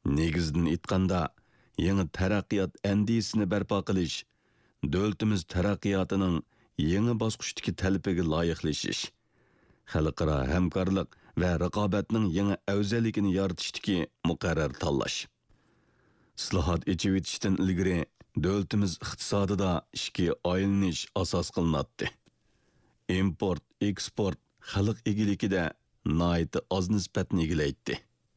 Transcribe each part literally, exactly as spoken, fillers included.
Negizdan aytganda, yangi taraqqiyot andisini barpo qilish, davlatimiz taraqqiyotining yangi bosqichdagi talabiga loyiqlashish, xalqaro hamkorlik va raqobatning yangi afzalligini yoritishdagi muqarrar tanlash. Islohot echib ilgari davlatimiz iqtisodida ishga aylanish asos qilinadi. Import, eksport, xalq egiligida nihoyat oz nisbatni egallaydi.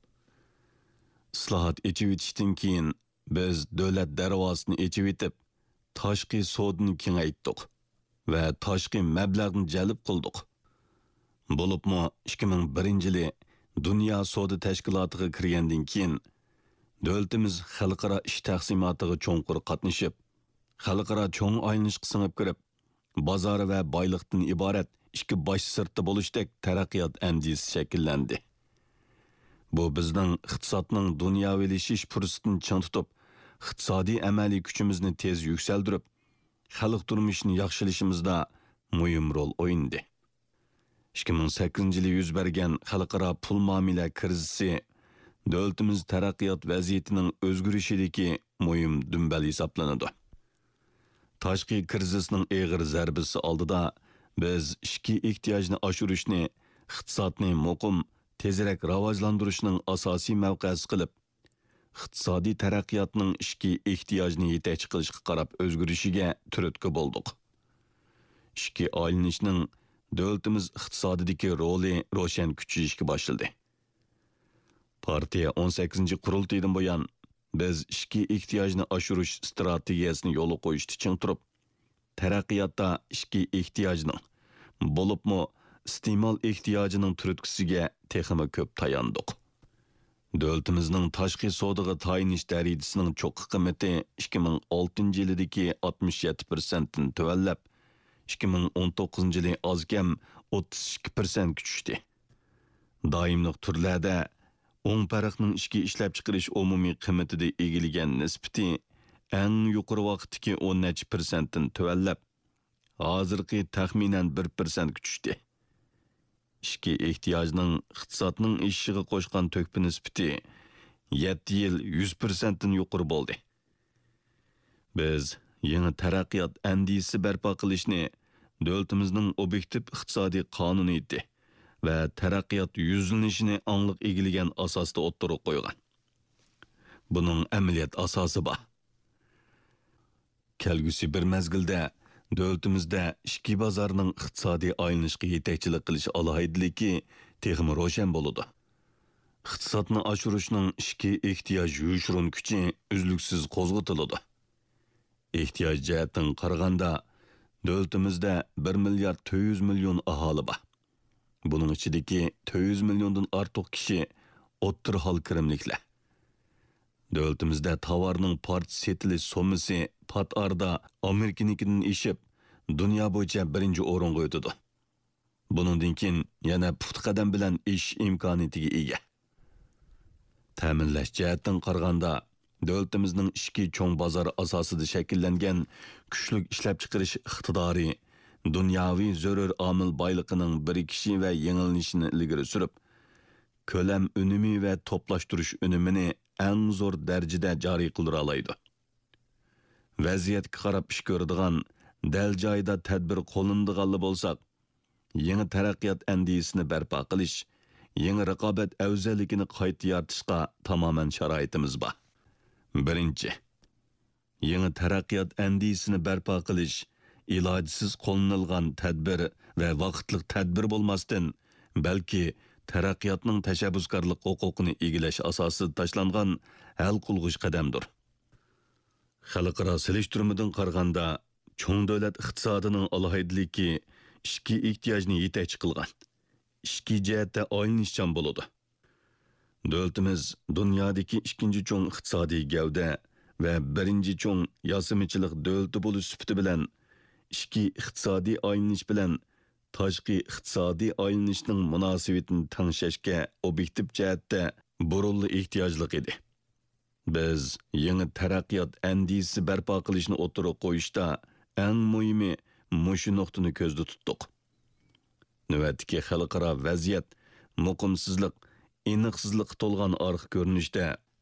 Islohot echib keyin biz davlat darvozasini echib etib, tashqi sodni kengaytdik va tashqi mablag'ni jalb qildik. Bo'libmi ikki ming birinchi yili Dunyo savdo tashkilotiga kirgandan keyin davlatimiz xalqaro ish taqsimotiga cho'nqur qatnashib, xalqaro cho'ng aylanishga singib kirib, bozor va boyliqdan iborat ikki bosh sirti bo'lishdek taraqqiyot andisi shakllandi. Bu bizning iqtisodning dunyovilashish fursatini ching tutib, iqtisodiy amaliy kuchimizni tez yuksaltirib, xalq turmushini yaxshilashimizda muhim rol o'ynadi. ikki ming sakkizinchi yili yuz bergan xalqaro pul muomala krizisi davlatimiz taraqqiyot vaziyatining o'zgarishidagi muhim dumbal hisoblanadi. Tashqi krizisning og'ir zarbasi oldida biz ichki ehtiyojni oshirishni, iqtisodni muqim, tezroq rivojlantirishning asosiy mavqesi qilib, iqtisodiy taraqqiyotning ichki ehtiyojni yetakchi qilishga qarab o'zgarishiga turtki bo'ldik. Ichki aylanishning davlatimiz iqtisodidagi roli ro'shan kuchayishga boshladi. Partiya o'n sakkizinchi qurultaydan buyon biz ichki ehtiyojni oshirish strategiyasini yo'lga qo'yishni ching turib, taraqqiyotda ichki ehtiyojning, bo'libmi iste'mol ehtiyojining turtkisiga texmi ko'p tayandik. Davlatimizning tashqi savdoga tayinish darajasining cho'qqi qiymati ikki ming oltinchi yildagi oltmish yetti prosentdan tuvallab, ikki ming o'n to'qqizinchi yili ozkam o'ttiz ikki prosent tushdi. Doimliq turlarda o'ng farqning ichki ishlab chiqarish umumiy qiymatida egilgan nisbati eng yuqori vaqtdagi o'n necha prosentdan tuvallab, hozirgi taxminan bir prosent tushdi. Ichki ehtiyojning iqtisodning ishiga qo'shgan to'kpi nisbati yetti yil yuz prosentdan yuqori bo'ldi. Biz yangi taraqqiyot andisi barpo qilishni davlatimizning obyektiv iqtisodiy qonuniyati va taraqqiyot yuzlanishini angliq egilagan asosda o'ttirib qo'ygan. Buning amaliyot asosi bor. Kelgusi bir mezgilda davlatimizda ichki bozorning iqtisodiy aylanishga yetakchilik qilish alohidaligi texmi ro'shan bo'ladi. Iqtisodni oshirishning ichki ehtiyoj yushurun kuchi uzluksiz qo'zg'atiladi. Ehtiyoj jihatdan qaraganda davlatimizda bir milliard to'rt yuz million aholi bor. Buning ichidagi to'rt yuz milliondan ortiq kishi o'ttir hol kirimliklar. Davlatimizda tovarning part setilish sommasi pat arda Amerikanikidan eshib, dunyo bo'yicha birinchi o'ringa o'tadi. Buningdan keyin yana puxta qadam bilan ish imkoniyatiga ega. Ta'minlash jihatdan qaraganda davlatimizning ichki cho'ng bozor asosida shakllangan kuchli ishlab chiqarish iqtidori dunyoviy zarur omil boyligining birikishi va yengillanishini ilgari surib, ko'lam unumi va to'plashtirish unumini eng zo'r darajada joriy qildira oladi. Vaziyatga qarab ish ko'radigan, dal joyda tadbir qo'llanadiganlar bo'lsak, yangi taraqqiyot andisini barpo qilish, yangi raqobat afzalligini qayta yaratishga tamoman sharoitimiz bor. Birinchi, yangi taraqqiyot andisini barpo qilish ilojsiz qo'llanilgan tadbir va vaqtliq tadbir bo'lmasdan, balki taraqqiyotning tashabbuskorlik huquqini egilash asosida tashlangan hal qilg'uch qadamdir. Xalqaro selishtirmadan qaraganda, cho'ng davlat iqtisodining alohidaligi ichki ehtiyojni yetakchi qilgan, ichki jihatda aylanishchan bo'ladi. Davlatimiz dunyodagi ikkinchi cho'ng iqtisodiy gavda va birinchi cho'ng yosimichilik davlati bo'lish sifati bilan ichki iqtisodiy aylanish bilan tashqi iqtisodiy aylanishning munosabatini tanglashga obyektiv jihatda burunli ehtiyojli edi. Biz yangi taraqqiyot andisi barpo qilishni o'tirib qo'yishda eng muhimi mushu nuqtani ko'zda tutdik. Navbatdagi xalqaro vaziyat muqimsizlik, aniqsizlik to'lgan orqa ko'rinishda